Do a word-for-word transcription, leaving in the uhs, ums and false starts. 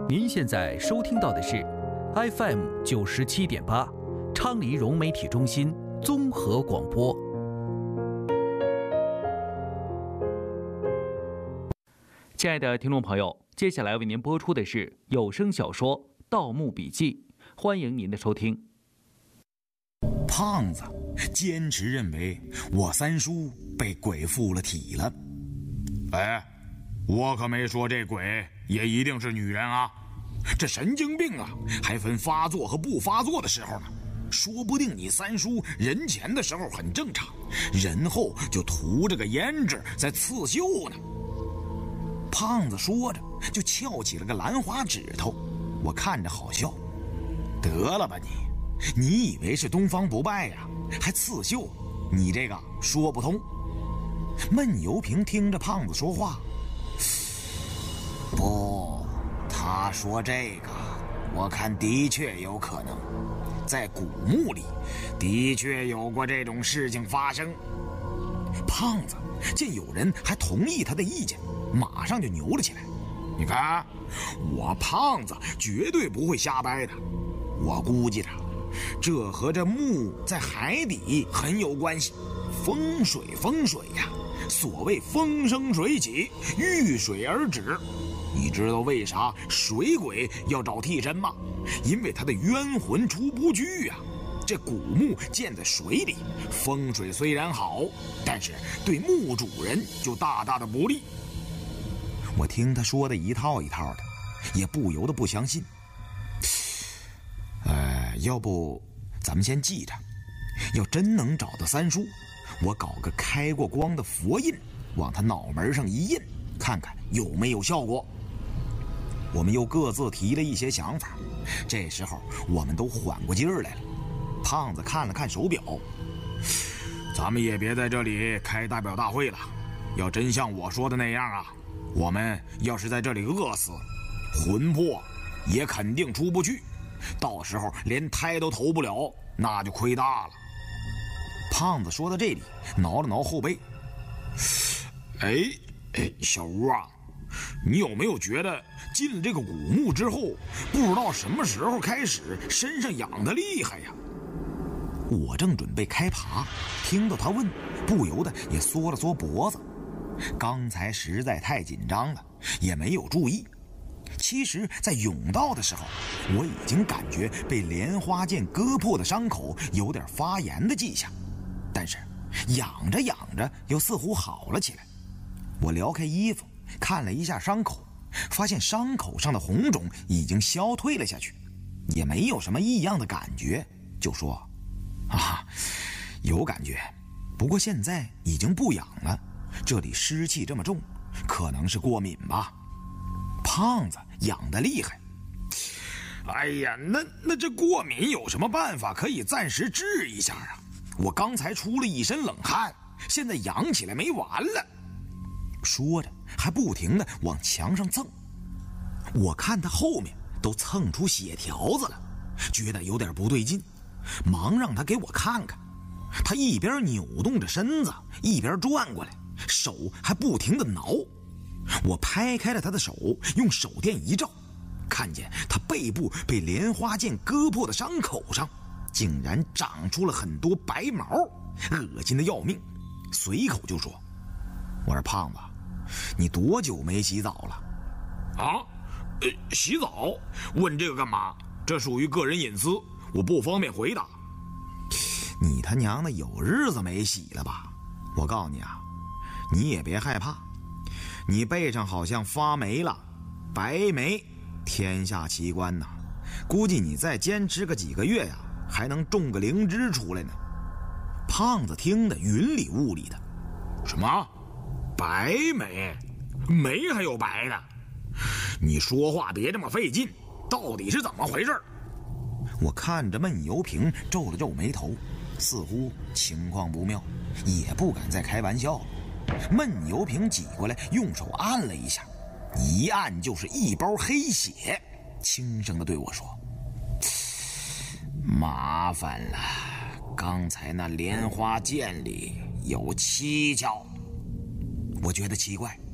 您现在收听到的是 F M 九十七点八，昌黎融媒体中心综合广播。亲爱的听众朋友，接下来为您播出的是有声小说《盗墓笔记》，欢迎您的收听。 胖子坚持认为我三叔被鬼附了体了。 哎，我可没说这鬼也一定是女人啊，这神经病啊还分发作和不发作的时候呢。说不定你三叔人前的时候很正常，人后就涂着个胭脂在刺绣呢。胖子说着就翘起了个兰花指头，我看着好笑。得了吧你，你以为是东方不败呀，还刺绣，你这个说不通。闷油瓶听着胖子说话，不，他说这个我看的确有可能，在古墓里的确有过这种事情发生。胖子见有人还同意他的意见，马上就牛了起来。你看，我胖子绝对不会瞎掰的。我估计着，这和这墓在海底很有关系。风水风水呀，所谓风生水起，遇水而止。你知道为啥水鬼要找替身吗？因为他的冤魂出不去啊。这古墓建在水里，风水虽然好，但是对墓主人就大大的不利。我听他说的一套一套的，也不由得不相信。呃，要不咱们先记着，要真能找到三叔，我搞个开过光的佛印往他脑门上一印，看看有没有效果。我们又各自提了一些想法，这时候我们都缓过劲儿来了。胖子看了看手表，咱们也别在这里开代表大会了，要真像我说的那样啊，我们要是在这里饿死，魂魄也肯定出不去，到时候连胎都投不了，那就亏大了。胖子说到这里，挠了挠后背。哎哎，小吴啊，你有没有觉得进了这个古墓之后，不知道什么时候开始身上痒得厉害呀？我正准备开爬，听到他问，不由得也缩了缩脖子。刚才实在太紧张了，也没有注意。其实在甬道的时候，我已经感觉被莲花剑割破的伤口有点发炎的迹象，但是痒着痒着又似乎好了起来。我撩开衣服看了一下伤口，发现伤口上的红肿已经消退了下去，也没有什么异样的感觉，就说啊，有感觉，不过现在已经不痒了，这里湿气这么重，可能是过敏吧。胖子痒得厉害。哎呀，那那这过敏有什么办法可以暂时治一下啊？我刚才出了一身冷汗，现在痒起来没完了。说着还不停地往墙上蹭，我看他后面都蹭出血条子了，觉得有点不对劲，忙让他给我看看。他一边扭动着身子，一边转过来，手还不停地挠。我拍开了他的手，用手电一照，看见他背部被莲花剑割破的伤口上竟然长出了很多白毛，恶心的要命。随口就说：我说胖子，你多久没洗澡了？啊？呃，洗澡？问这个干嘛？这属于个人隐私，我不方便回答。你他娘的有日子没洗了吧？我告诉你啊，你也别害怕，你背上好像发霉了，白霉，天下奇观呐，估计你再坚持个几个月呀，还能种个灵芝出来呢。胖子听得云里雾里的。什么？白霉？霉还有白的？你说话别这么费劲，到底是怎么回事？我看着闷油瓶皱了皱眉头，似乎情况不妙，也不敢再开玩笑了。闷油瓶挤过来，用手按了一下，一按就是一包黑血，轻声地对我说：麻烦了，刚才那莲花剑里有蹊跷。我觉得奇怪，